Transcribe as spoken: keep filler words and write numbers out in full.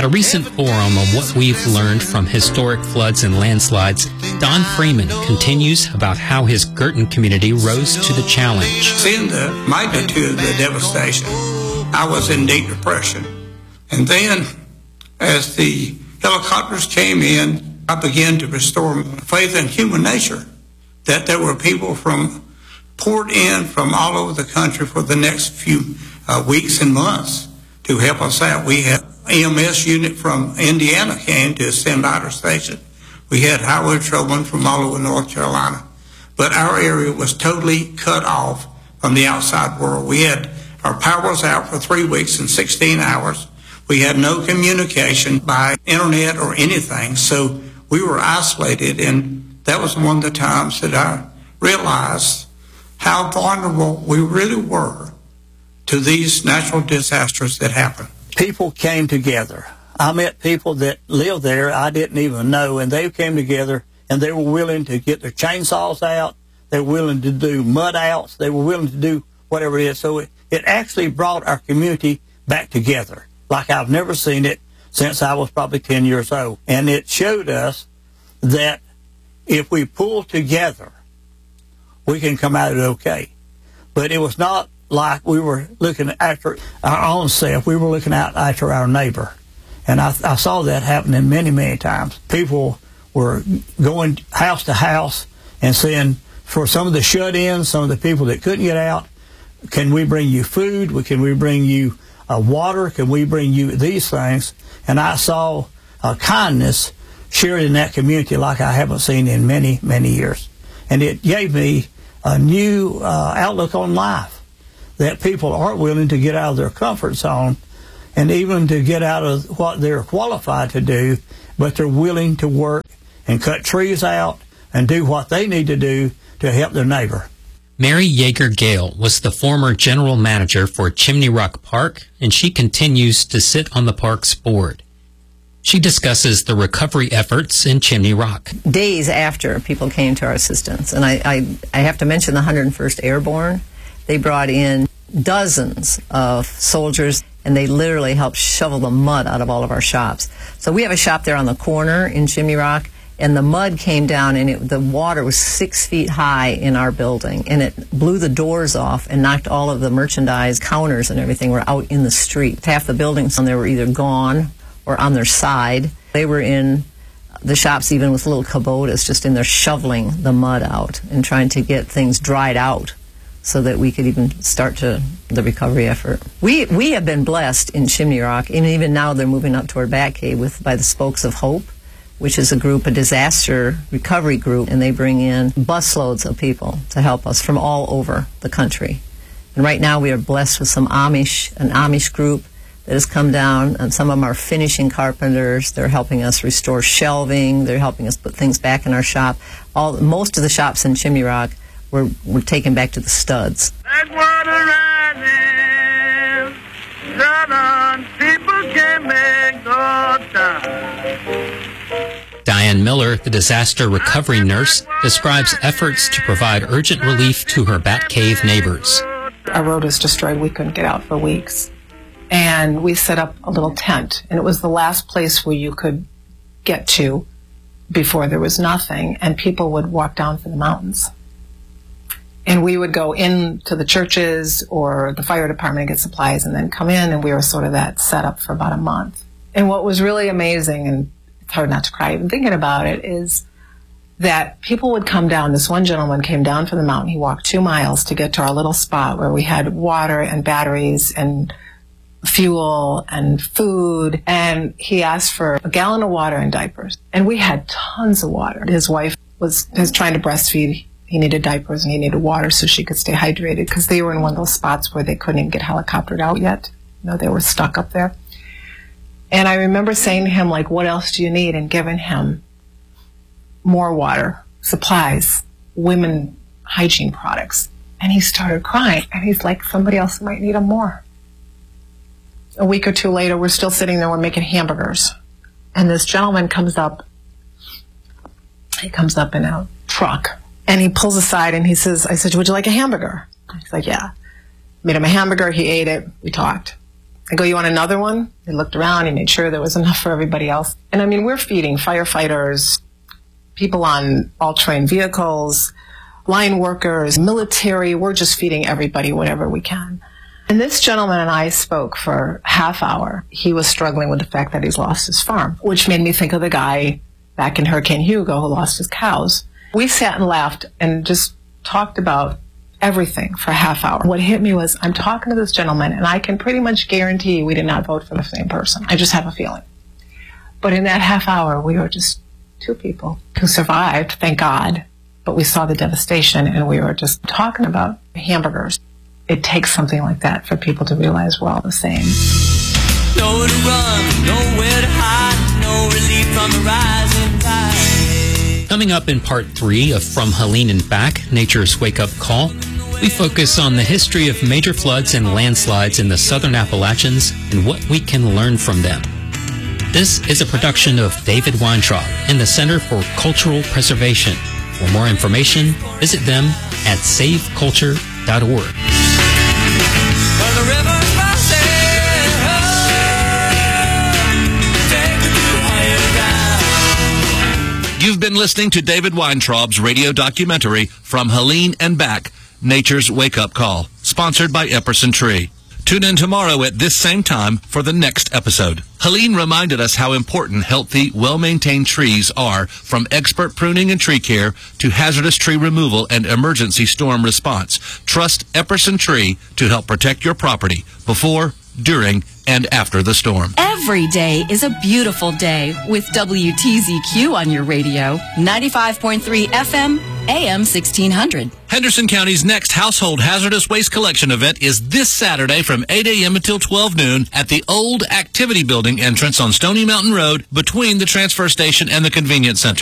a recent forum on what we've learned from historic floods and landslides, Don Freeman continues about how his Girton community rose to the challenge. Seeing the magnitude of the devastation, I was in deep depression. And then, as the helicopters came in, I began to restore faith in human nature, that there were people from poured in from all over the country for the next few uh, weeks and months to help us out. We had E M S unit from Indiana came to send out our station. We had highway patrolmen from all over North Carolina. But our area was totally cut off from the outside world. We had, our power was out for three weeks and sixteen hours. We had no communication by internet or anything, so we were isolated, and that was one of the times that I realized how vulnerable we really were to these natural disasters that happen. People came together. I met people that lived there I didn't even know, and they came together, and they were willing to get their chainsaws out. They were willing to do mud outs. They were willing to do whatever it is. So it, it actually brought our community back together like I've never seen it since I was probably ten years old. And it showed us that if we pull together, we can come out of it okay. But it was not like we were looking after our own self. We were looking out after our neighbor. And I, I saw that happening many, many times. People were going house to house and saying, for some of the shut-ins, some of the people that couldn't get out, can we bring you food? Can we bring you uh, water? Can we bring you these things? And I saw uh, kindness shared in that community like I haven't seen in many, many years. And it gave me a new uh, outlook on life, that people aren't willing to get out of their comfort zone and even to get out of what they're qualified to do, but they're willing to work and cut trees out and do what they need to do to help their neighbor. Mary Yeager Gale was the former general manager for Chimney Rock Park, and she continues to sit on the park's board. She discusses the recovery efforts in Chimney Rock. Days after people came to our assistance, and I, I, I have to mention the one hundred first Airborne. They brought in dozens of soldiers, and they literally helped shovel the mud out of all of our shops. So we have a shop there on the corner in Chimney Rock, and the mud came down, and it, the water was six feet high in our building, and it blew the doors off and knocked all of the merchandise counters and everything were out in the street. Half the buildings on there were either gone or on their side. They were in the shops even with little Kubotas just in there shoveling the mud out and trying to get things dried out so that we could even start to the recovery effort. We we have been blessed in Chimney Rock, and even now they're moving up toward Batcave with by the Spokes of Hope, which is a group, a disaster recovery group, and they bring in busloads of people to help us from all over the country. And right now we are blessed with some Amish, an Amish group that has come down, and some of them are finishing carpenters. They're helping us restore shelving. They're helping us put things back in our shop. All most of the shops in Chimney Rock were, were taken back to the studs. Like water running, southern people can make no time. Diane Miller, the disaster recovery nurse, describes efforts to provide urgent relief to her Batcave neighbors. Our road was destroyed. We couldn't get out for weeks. And we set up a little tent, and it was the last place where you could get to before there was nothing, and people would walk down from the mountains. And we would go into the churches or the fire department and get supplies and then come in, and we were sort of that setup for about a month. And what was really amazing, and it's hard not to cry even thinking about it, is that people would come down. This one gentleman came down from the mountain. He walked two miles to get to our little spot where we had water and batteries and fuel and food, and he asked for a gallon of water and diapers. And we had tons of water. His wife was, was trying to breastfeed. He needed diapers and he needed water so she could stay hydrated, because they were in one of those spots where they couldn't even get helicoptered out yet. You know, they were stuck up there. And I remember saying to him, like, what else do you need? And giving him more water, supplies, women hygiene products. And he started crying. And he's like, somebody else might need them more. A week or two later, we're still sitting there, we're making hamburgers. And this gentleman comes up, he comes up in a truck, and he pulls aside and he says, I said, would you like a hamburger? He's like, yeah. Made him a hamburger, he ate it, we talked. I go, you want another one? He looked around, he made sure there was enough for everybody else. And I mean, we're feeding firefighters, people on all-terrain vehicles, line workers, military. We're just feeding everybody whatever we can. And this gentleman and I spoke for a half hour. He was struggling with the fact that he's lost his farm, which made me think of the guy back in Hurricane Hugo who lost his cows. We sat and laughed and just talked about everything for a half hour. What hit me was, I'm talking to this gentleman, and I can pretty much guarantee we did not vote for the same person. I just have a feeling. But in that half hour, we were just two people who survived, thank God. But we saw the devastation, and we were just talking about hamburgers. It takes something like that for people to realize we're all the same. Nowhere to run, nowhere to hide, no relief from the rising tide. Coming up in part three of From Helene and Back, Nature's Wake-Up Call, we focus on the history of major floods and landslides in the southern Appalachians and what we can learn from them. This is a production of David Weintraub and the Center for Cultural Preservation. For more information, visit them at save culture dot org. You've been listening to David Weintraub's radio documentary, From Helene and Back, Nature's Wake-Up Call, sponsored by Epperson Tree. Tune in tomorrow at this same time for the next episode. Helene reminded us how important healthy, well-maintained trees are, from expert pruning and tree care to hazardous tree removal and emergency storm response. Trust Epperson Tree to help protect your property before, during, and after the storm. Every day is a beautiful day with W T Z Q on your radio, ninety-five point three F M, A M sixteen hundred. Henderson County's next household hazardous waste collection event is this Saturday from eight a.m. until twelve noon at the old Activity Building entrance on Stony Mountain Road between the transfer station and the convenience center.